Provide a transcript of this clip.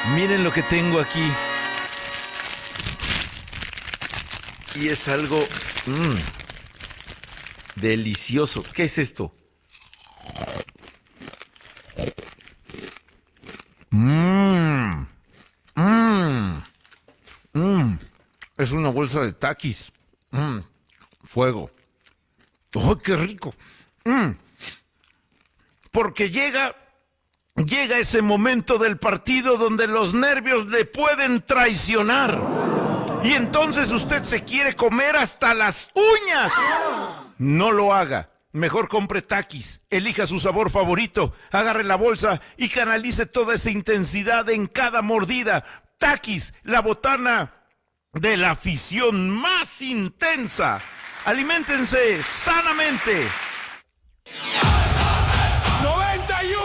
Miren lo que tengo aquí. Y es algo delicioso. ¿Qué es esto? Mmm. Mmm. Mmm. Es una bolsa de Takis. Fuego. ¡Oh, qué rico! Porque llega ese momento del partido donde los nervios le pueden traicionar. Y entonces usted se quiere comer hasta las uñas. No lo haga. Mejor compre Takis, elija su sabor favorito, agarre la bolsa y canalice toda esa intensidad en cada mordida. Takis, la botana de la afición más intensa. Aliméntense sanamente.